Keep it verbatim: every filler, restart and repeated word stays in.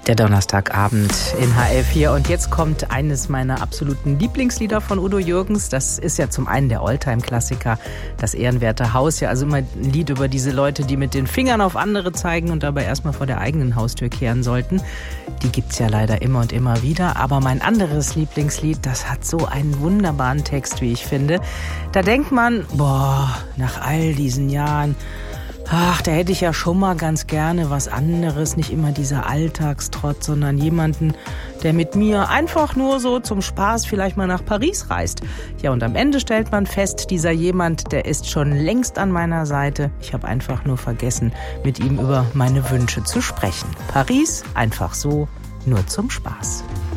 Der Donnerstagabend in H L vier und jetzt kommt eines meiner absoluten Lieblingslieder von Udo Jürgens. Das ist ja zum einen der Alltime-Klassiker, das ehrenwerte Haus. Ja, also immer ein Lied über diese Leute, die mit den Fingern auf andere zeigen und dabei erstmal vor der eigenen Haustür kehren sollten. Die gibt's ja leider immer und immer wieder. Aber mein anderes Lieblingslied, das hat so einen wunderbaren Text, wie ich finde. Da denkt man, boah, nach all diesen Jahren, ach, da hätte ich ja schon mal ganz gerne was anderes, nicht immer dieser Alltagstrott, sondern jemanden, der mit mir einfach nur so zum Spaß vielleicht mal nach Paris reist. Ja, und am Ende stellt man fest, dieser jemand, der ist schon längst an meiner Seite. Ich habe einfach nur vergessen, mit ihm über meine Wünsche zu sprechen. Paris, einfach so, nur zum Spaß.